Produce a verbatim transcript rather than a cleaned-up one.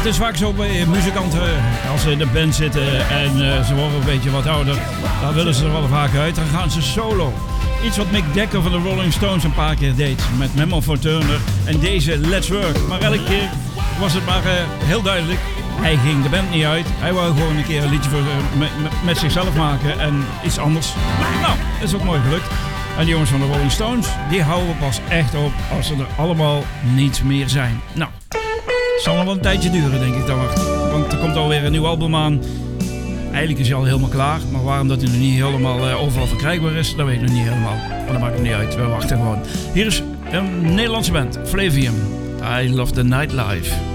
het is vaak zo bij muzikanten, als ze in de band zitten en uh, ze worden een beetje wat ouder, dan willen ze er wel vaak uit, dan gaan ze solo. Iets wat Mick Dekker van de Rolling Stones een paar keer deed, met Memo van Turner en deze Let's Work. Maar elke keer was het maar uh, heel duidelijk, hij ging de band niet uit, hij wou gewoon een keer een liedje voor, uh, met, met zichzelf maken en iets anders. Nou, dat is ook mooi gelukt. En de jongens van de Rolling Stones, die houden pas echt op als ze er allemaal niet meer zijn. Nou, het zal nog wel een tijdje duren, denk ik dan maar. Want er komt alweer een nieuw album aan. Eigenlijk is hij al helemaal klaar, maar waarom dat hij nog niet helemaal uh, overal verkrijgbaar is, dat weet ik nog niet helemaal. Maar dat maakt het niet uit, we wachten gewoon. Hier is een Nederlandse band, Flavium. I Love the Nightlife.